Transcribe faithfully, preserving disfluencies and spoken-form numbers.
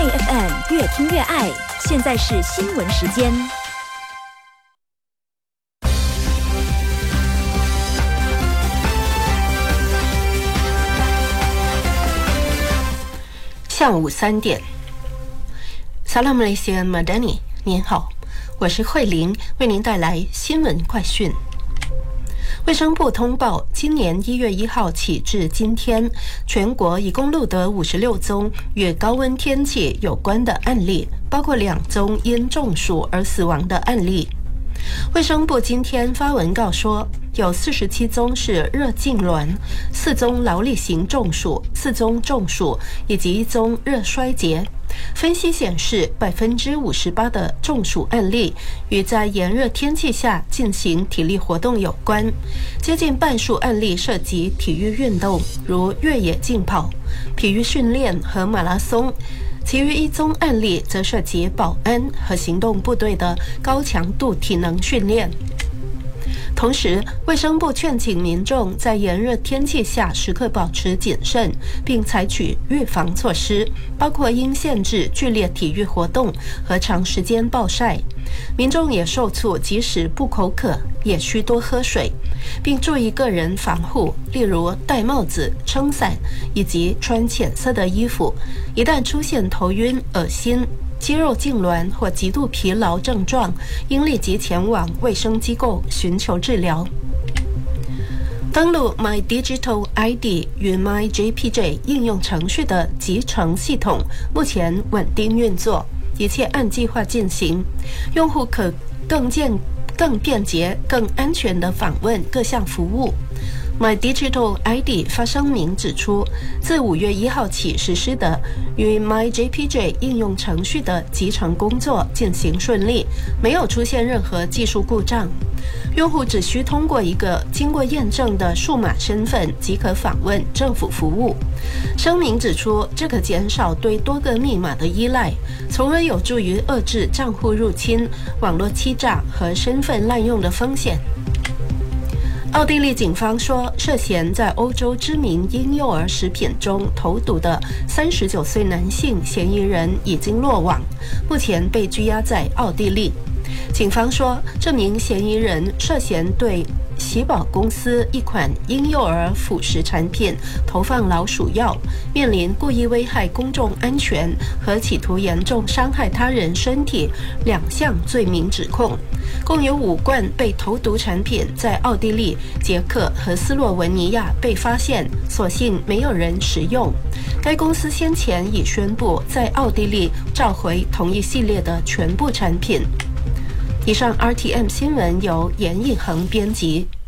F M 越听越爱，现在是新闻时间。 下午三点 Salam Malaysia Madani， 您好，我是慧玲，为您带来新闻快讯。卫生部通报，今年一月一号起至今天，全国一共录得五十六宗与高温天气有关的案例，包括两宗因中暑而死亡的案例。卫生部今天发文告说，有四十七宗是热痉挛，四宗劳力型中暑，四宗中暑以及一宗热衰竭。分析显示，百分之五十八的中暑案例与在炎热天气下进行体力活动有关，接近半数案例涉及体育运动，如越野竞跑、体育训练和马拉松。其余一宗案例则涉及保安和行动部队的高强度体能训练。同时，卫生部劝请民众在炎热天气下时刻保持谨慎，并采取预防措施，包括应限制剧烈体育活动和长时间暴晒。民众也受促即使不口渴，也需多喝水，并注意个人防护，例如戴帽子、撑伞以及穿浅色的衣服。一旦出现头晕、恶心、肌肉痉挛或极度疲劳症状，应立即前往卫生机构寻求治疗。登录 My Digital I D 与 My J P J 应用程序的集成系统目前稳定运作，一切按计划进行，用户可更健、更便捷、更安全地访问各项服务。My Digital I D 发声明指出，自五月一号起实施的与 My J P J 应用程序的集成工作进行顺利，没有出现任何技术故障。用户只需通过一个经过验证的数码身份即可访问政府服务。声明指出，这可减少对多个密码的依赖，从而有助于遏制账户入侵、网络欺诈和身份滥用的风险。奥地利警方说，涉嫌在欧洲知名婴幼儿食品中投毒的三十九岁男性嫌疑人已经落网，目前被拘押在奥地利。警方说，这名嫌疑人涉嫌对喜宝公司一款婴幼儿辅食产品投放老鼠药，面临故意危害公众安全和企图严重伤害他人身体两项罪名指控。共有五罐被投毒产品在奥地利、捷克和斯洛文尼亚被发现，所幸没有人食用。该公司先前已宣布在奥地利召回同一系列的全部产品。以上 R T M 新闻由严颖恒编辑。